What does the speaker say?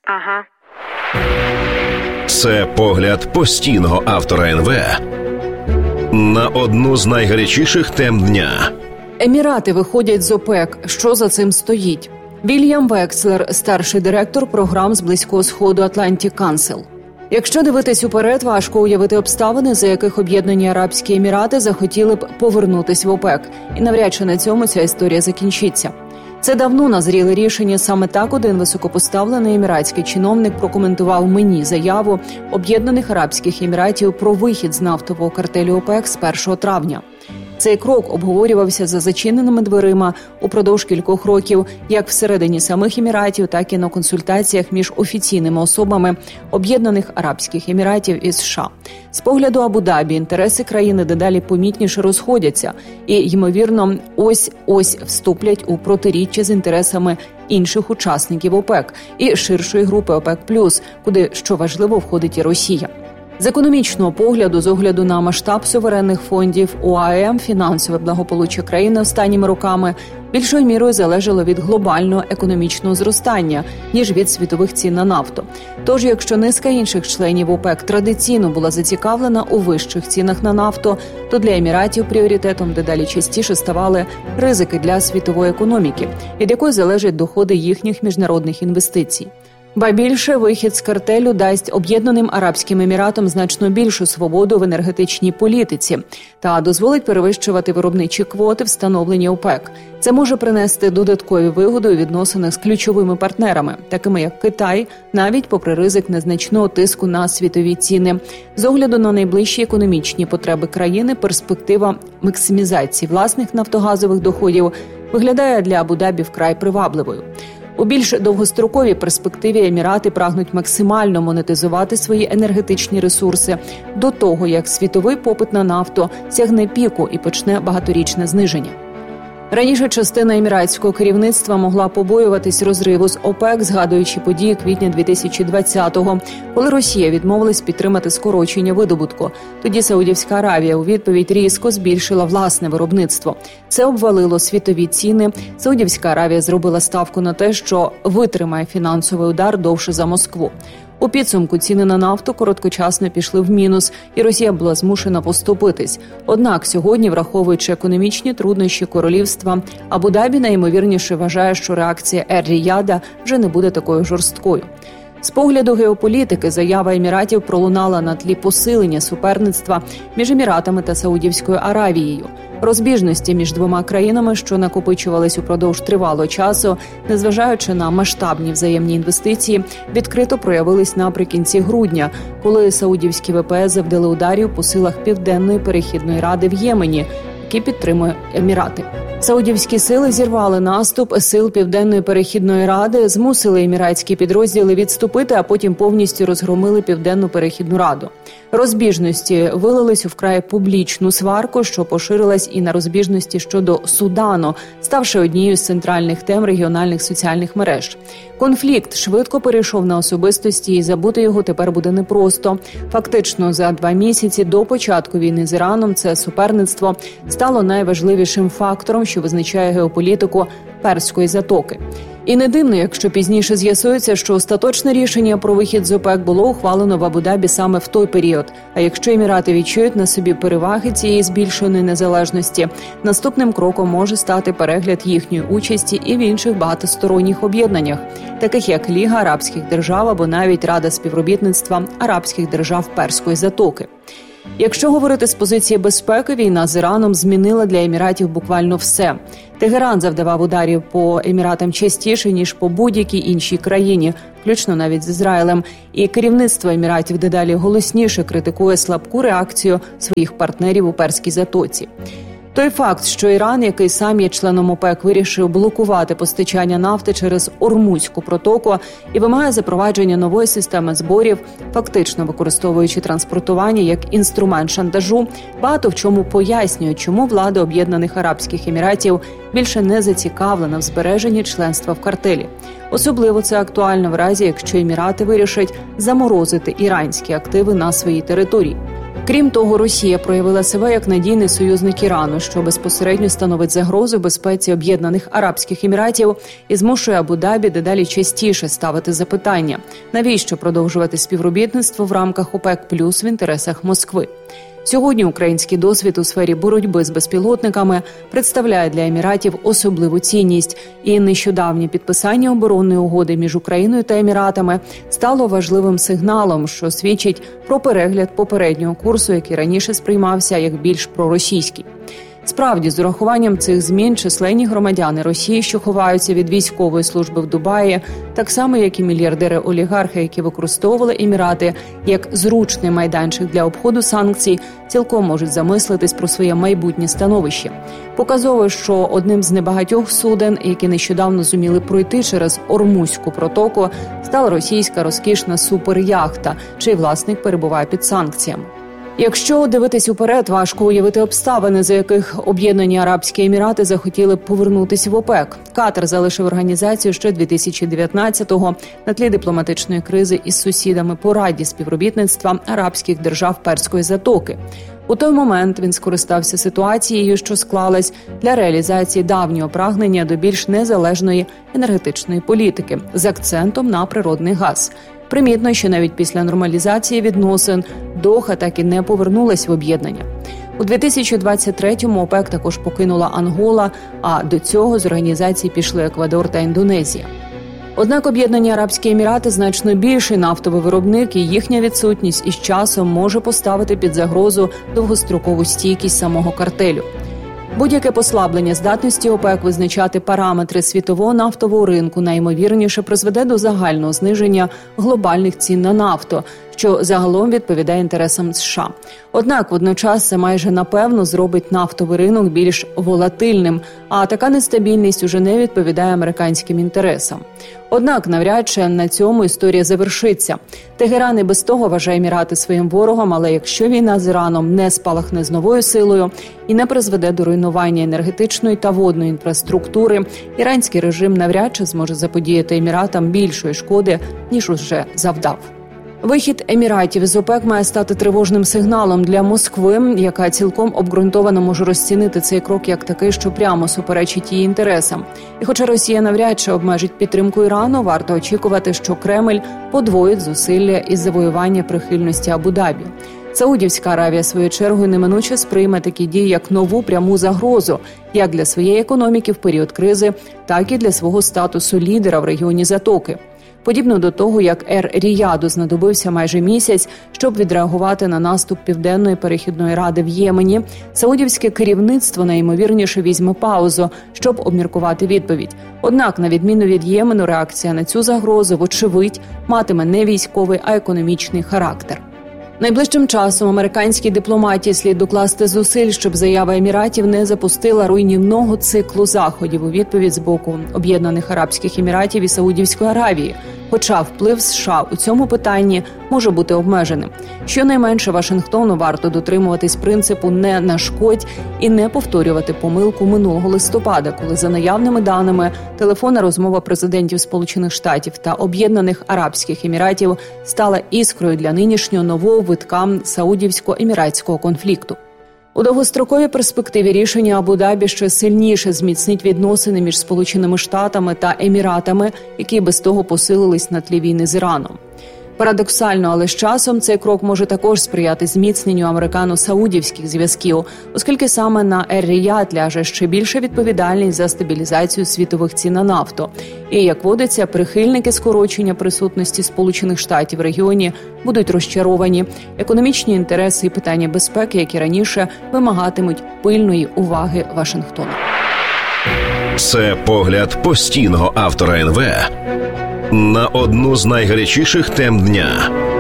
Ага. Це погляд постійного автора НВ на одну з найгарячіших тем дня. Емірати виходять з ОПЕК. Що за цим стоїть? Вільям Векслер, старший директор програм з Близького Сходу Atlantic Council. Якщо дивитись уперед, важко уявити обставини, за яких Об'єднані Арабські Емірати захотіли б повернутись в ОПЕК. І навряд чи на цьому ця історія закінчиться. Це давно назріле рішення. Саме так один високопоставлений еміратський чиновник прокоментував мені заяву Об'єднаних Арабських Еміратів про вихід з нафтового картелю ОПЕК з 1 травня. Цей крок обговорювався за зачиненими дверима упродовж кількох років, як всередині самих Еміратів, так і на консультаціях між офіційними особами Об'єднаних Арабських Еміратів і США. З погляду Абу-Дабі інтереси країни дедалі помітніше розходяться і, ймовірно, ось вступлять у протиріччя з інтересами інших учасників ОПЕК і ширшої групи ОПЕК+, куди, що важливо, входить і Росія. З економічного погляду, з огляду на масштаб суверенних фондів ОАЕ, фінансове благополуччя країни останніми роками більшою мірою залежало від глобального економічного зростання, ніж від світових цін на нафту. Тож, якщо низка інших членів ОПЕК традиційно була зацікавлена у вищих цінах на нафту, то для Еміратів пріоритетом дедалі частіше ставали ризики для світової економіки, від якої залежать доходи їхніх міжнародних інвестицій. Ба більше, вихід з картелю дасть Об'єднаним Арабським Еміратам значно більшу свободу в енергетичній політиці та дозволить перевищувати виробничі квоти, встановлені ОПЕК. Це може принести додаткові вигоди у відносинах з ключовими партнерами, такими як Китай, навіть попри ризик незначного тиску на світові ціни. З огляду на найближчі економічні потреби країни, перспектива максимізації власних нафтогазових доходів виглядає для Абу-Дабі вкрай привабливою. У більш довгостроковій перспективі Емірати прагнуть максимально монетизувати свої енергетичні ресурси до того, як світовий попит на нафту сягне піку і почне багаторічне зниження. Раніше частина еміратського керівництва могла побоюватись розриву з ОПЕК, згадуючи події квітня 2020-го, коли Росія відмовилась підтримати скорочення видобутку. Тоді Саудівська Аравія у відповідь різко збільшила власне виробництво. Це обвалило світові ціни. Саудівська Аравія зробила ставку на те, що витримає фінансовий удар довше за Москву. У підсумку ціни на нафту короткочасно пішли в мінус, і Росія була змушена поступитись. Однак сьогодні, враховуючи економічні труднощі королівства, Абу-Дабі найімовірніше вважає, що реакція Ер-Ріяда вже не буде такою жорсткою. З погляду геополітики заява Еміратів пролунала на тлі посилення суперництва між Еміратами та Саудівською Аравією. Розбіжності між двома країнами, що накопичувались упродовж тривалого часу, незважаючи на масштабні взаємні інвестиції, відкрито проявились наприкінці грудня, коли саудівські ВПС завдали ударів по силах Південної перехідної ради в Ємені, які підтримує Емірати. Саудівські сили зірвали наступ сил Південної перехідної ради, змусили еміратські підрозділи відступити, а потім повністю розгромили Південну перехідну раду. Розбіжності вилились у вкрай публічну сварку, що поширилась і на розбіжності щодо Судану, ставши однією з центральних тем регіональних соціальних мереж. Конфлікт швидко перейшов на особистості, і забути його тепер буде непросто. Фактично, за 2 місяці до початку війни з Іраном це суперництво стало найважливішим фактором, що визначає геополітику Перської затоки. І не дивно, якщо пізніше з'ясується, що остаточне рішення про вихід з ОПЕК було ухвалено в Абу-Дабі саме в той період. А якщо Емірати відчують на собі переваги цієї збільшеної незалежності, наступним кроком може стати перегляд їхньої участі і в інших багатосторонніх об'єднаннях, таких як Ліга Арабських держав або навіть Рада співробітництва Арабських держав Перської затоки. Якщо говорити з позиції безпеки, війна з Іраном змінила для Еміратів буквально все. Тегеран завдавав ударів по Еміратам частіше, ніж по будь-якій іншій країні, включно навіть з Ізраїлем. І керівництво Еміратів дедалі голосніше критикує слабку реакцію своїх партнерів у Перській затоці. Той факт, що Іран, який сам є членом ОПЕК, вирішив блокувати постачання нафти через Ормузьку протоку і вимагає запровадження нової системи зборів, фактично використовуючи транспортування як інструмент шантажу, багато в чому пояснює, чому влада Об'єднаних Арабських Еміратів більше не зацікавлена в збереженні членства в картелі. Особливо це актуально в разі, якщо Емірати вирішать заморозити іранські активи на своїй території. Крім того, Росія проявила себе як надійний союзник Ірану, що безпосередньо становить загрозу безпеці Об'єднаних Арабських Еміратів і змушує Абу-Дабі дедалі частіше ставити запитання, навіщо продовжувати співробітництво в рамках ОПЕК+ в інтересах Москви. Сьогодні український досвід у сфері боротьби з безпілотниками представляє для Еміратів особливу цінність, і нещодавнє підписання оборонної угоди між Україною та Еміратами стало важливим сигналом, що свідчить про перегляд попереднього курсу, який раніше сприймався як більш проросійський. Справді, з урахуванням цих змін численні громадяни Росії, що ховаються від військової служби в Дубаї, так само, як і мільярдери-олігархи, які використовували Емірати як зручний майданчик для обходу санкцій, цілком можуть замислитись про своє майбутнє становище. Показово, що одним з небагатьох суден, які нещодавно зуміли пройти через Ормузьку протоку, стала російська розкішна суперяхта, чий власник перебуває під санкціями. Якщо дивитись уперед, важко уявити обставини, за яких Об'єднані Арабські Емірати захотіли б повернутися в ОПЕК. Катар залишив організацію ще 2019-го на тлі дипломатичної кризи із сусідами по Раді співробітництва арабських держав Перської затоки. У той момент він скористався ситуацією, що склалась для реалізації давнього прагнення до більш незалежної енергетичної політики з акцентом на природний газ. Примітно, що навіть після нормалізації відносин Доха так і не повернулась в об'єднання. У 2023-му ОПЕК також покинула Ангола, а до цього з організації пішли Еквадор та Індонезія. Однак Об'єднані Арабські Емірати значно більший нафтовий виробник, і їхня відсутність із часом може поставити під загрозу довгострокову стійкість самого картелю. Будь-яке послаблення здатності ОПЕК визначати параметри світового нафтового ринку найімовірніше призведе до загального зниження глобальних цін на нафту, що загалом відповідає інтересам США. Однак водночас це майже напевно зробить нафтовий ринок більш волатильним, а така нестабільність уже не відповідає американським інтересам. Однак навряд чи на цьому історія завершиться. Тегеран і без того вважає Емірати своїм ворогом, але якщо війна з Іраном не спалахне з новою силою і не призведе до руйнування енергетичної та водної інфраструктури, іранський режим навряд чи зможе заподіяти Еміратам більшої шкоди, ніж уже завдав. Вихід Еміратів з ОПЕК має стати тривожним сигналом для Москви, яка цілком обґрунтовано може розцінити цей крок як такий, що прямо суперечить її інтересам. І хоча Росія навряд чи обмежить підтримку Ірану, варто очікувати, що Кремль подвоїть зусилля із завоювання прихильності Абу-Дабі. Саудівська Аравія, своєю чергою, неминуче сприйме такі дії як нову пряму загрозу як для своєї економіки в період кризи, так і для свого статусу лідера в регіоні Затоки. Подібно до того, як Ер-Ріяду знадобився майже місяць, щоб відреагувати на наступ Південної перехідної ради в Ємені, саудівське керівництво найімовірніше візьме паузу, щоб обміркувати відповідь. Однак, на відміну від Ємену, реакція на цю загрозу, вочевидь, матиме не військовий, а економічний характер. Найближчим часом американській дипломатії слід докласти зусиль, щоб заява Еміратів не запустила руйнівного циклу заходів у відповідь з боку Об'єднаних Арабських Еміратів і Саудівської Аравії. Хоча вплив США у цьому питанні може бути обмеженим. Щонайменше Вашингтону варто дотримуватись принципу «не нашкодь» і не повторювати помилку минулого листопада, коли за наявними даними телефонна розмова президентів Сполучених Штатів та Об'єднаних Арабських Еміратів стала іскрою для нинішнього нового витка саудівсько-еміратського конфлікту. У довгостроковій перспективі рішення Абу-Дабі ще сильніше зміцнить відносини між Сполученими Штатами та Еміратами, які без того посилились на тлі війни з Іраном. Парадоксально, але з часом цей крок може також сприяти зміцненню американо-саудівських зв'язків, оскільки саме на Ер-Ріяд ляже ще більша відповідальність за стабілізацію світових цін на нафту. І, як водиться, прихильники скорочення присутності Сполучених Штатів в регіоні будуть розчаровані. Економічні інтереси і питання безпеки, які раніше вимагатимуть пильної уваги Вашингтона. Це погляд постійного автора НВ на одну з найгарячіших тем дня.